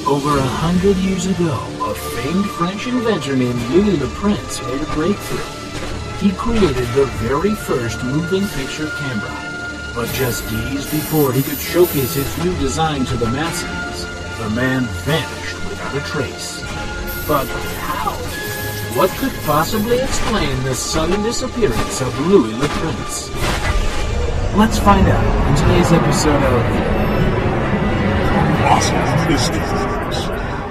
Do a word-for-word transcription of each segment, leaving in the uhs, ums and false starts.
Over a hundred years ago, a famed French inventor named Louis Le Prince made a breakthrough. He created the very first moving picture camera. But just days before he could showcase his new design to the masses, the man vanished without a trace. But how? What could possibly explain the sudden disappearance of Louis Le Prince? Let's find out in today's episode of Awesome Mysteries.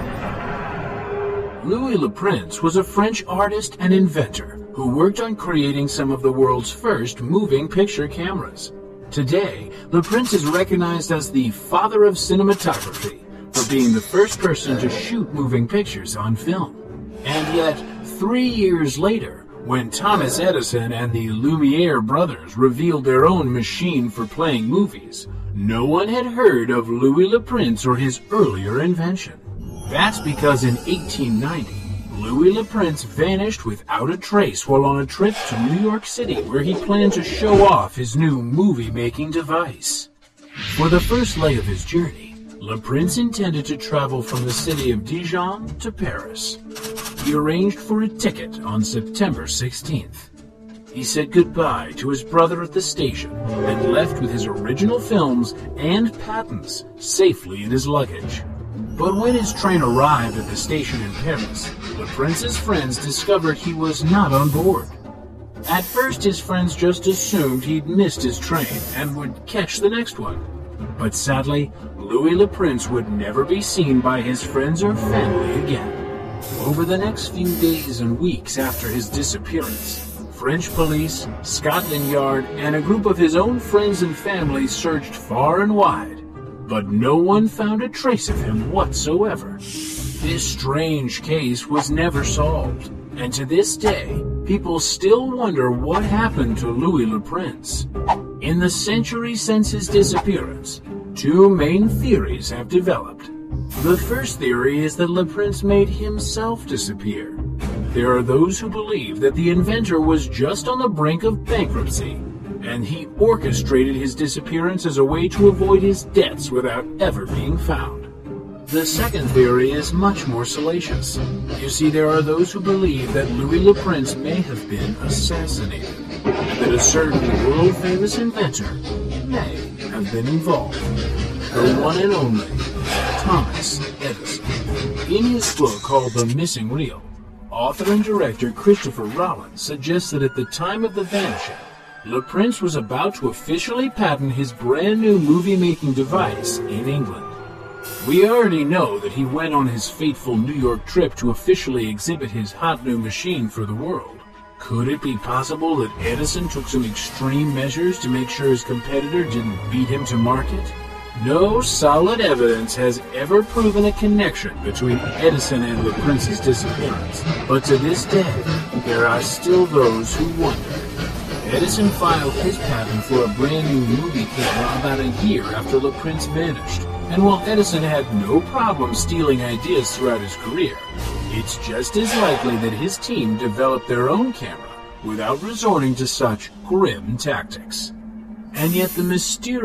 Louis Le Prince was a French artist and inventor who worked on creating some of the world's first moving picture cameras. Today, Le Prince is recognized as the father of cinematography for being the first person to shoot moving pictures on film. And yet, three years later, when Thomas Edison and the Lumiere brothers revealed their own machine for playing movies, no one had heard of Louis Le Prince or his earlier invention. That's because in eighteen ninety, Louis Le Prince vanished without a trace while on a trip to New York City where he planned to show off his new movie-making device. For the first leg of his journey, Le Prince intended to travel from the city of Dijon to Paris. He arranged for a ticket on September sixteenth. He said goodbye to his brother at the station and left with his original films and patents safely in his luggage. But when his train arrived at the station in Paris, Le Prince's friends discovered he was not on board. At first, his friends just assumed he'd missed his train and would catch the next one. But sadly, Louis Le Prince would never be seen by his friends or family again. Over the next few days and weeks after his disappearance, French police, Scotland Yard, and a group of his own friends and family searched far and wide, but no one found a trace of him whatsoever. This strange case was never solved, and to this day, people still wonder what happened to Louis Le Prince. In the century since his disappearance, two main theories have developed. The first theory is that Le Prince made himself disappear. There are those who believe that the inventor was just on the brink of bankruptcy, and he orchestrated his disappearance as a way to avoid his debts without ever being found. The second theory is much more salacious. You see, there are those who believe that Louis Le Prince may have been assassinated, and that a certain world-famous inventor may have been involved. The one and only Thomas Edison. In his book called The Missing Reel, author and director Christopher Rollins suggests that at the time of the vanishing, Le Prince was about to officially patent his brand new movie-making device in England. We already know that he went on his fateful New York trip to officially exhibit his hot new machine for the world. Could it be possible that Edison took some extreme measures to make sure his competitor didn't beat him to market? No solid evidence has ever proven a connection between Edison and Le Prince's disappearance, but to this day, there are still those who wonder. Edison filed his patent for a brand new movie camera about a year after Le Prince vanished, and while Edison had no problem stealing ideas throughout his career, it's just as likely that his team developed their own camera without resorting to such grim tactics. And yet the mysterious